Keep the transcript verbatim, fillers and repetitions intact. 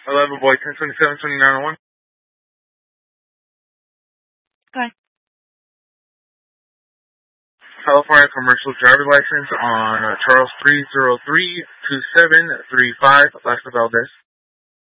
eleven boy, ten twenty-seven, twenty-nine oh one. Okay. California commercial driver's license on uh, Charles three zero three two seven three five, Las Valdez.